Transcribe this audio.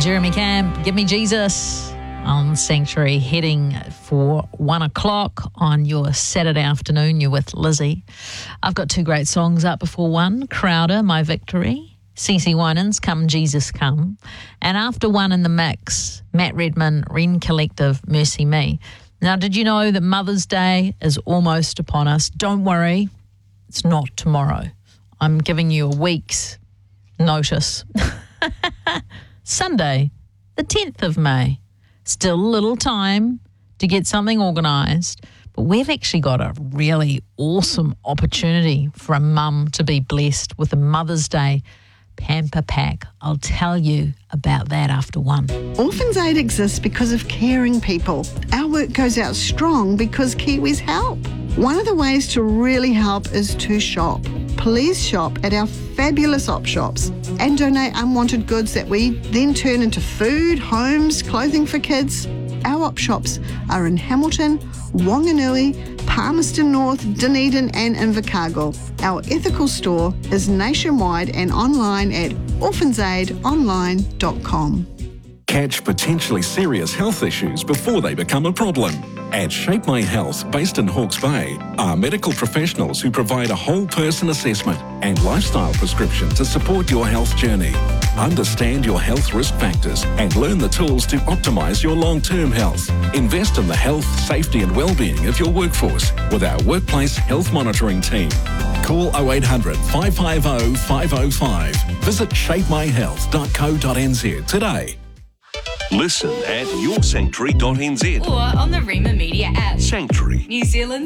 Jeremy Camp, Give Me Jesus on Sanctuary, heading for 1 o'clock on your Saturday afternoon. You're with Lizzie. I've got two great songs up before 1. Crowder, My Victory. CeCe Winans, Come Jesus Come. And after 1 in the mix, Matt Redman, Wren Collective, Mercy Me. Now, did you know that Mother's Day is almost upon us? Don't worry, it's not tomorrow. I'm giving you a week's notice. Sunday, the 10th of May. Still a little time to get something organised, but we've actually got a really awesome opportunity for a mum to be blessed with a Mother's Day pamper pack. I'll tell you about that after 1. Orphans Aid exists because of caring people. Our work goes out strong because Kiwis help. One of the ways to really help is to shop. Please shop at our fabulous op shops and donate unwanted goods that we then turn into food, homes, clothing for kids. Our op shops are in Hamilton, Wanganui, Palmerston North, Dunedin and Invercargill. Our ethical store is nationwide and online at orphansaidonline.com. Catch potentially serious health issues before they become a problem. At Shape My Health, based in Hawke's Bay, are medical professionals who provide a whole person assessment and lifestyle prescription to support your health journey. Understand your health risk factors and learn the tools to optimise your long-term health. Invest in the health, safety and well-being of your workforce with our workplace health monitoring team. Call 0800 550 505. Visit shapemyhealth.co.nz today. Listen at yoursanctuary.nz or on the Rema Media app. Sanctuary, New Zealand's